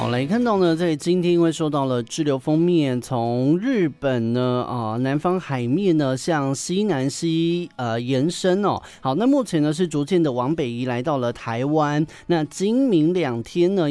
好，来看到呢，在今天因为受到了滞留锋面，从日本呢南方海面呢向西南西延伸哦。好，那目前呢是逐渐的往北移来到了台湾。那今明两天呢，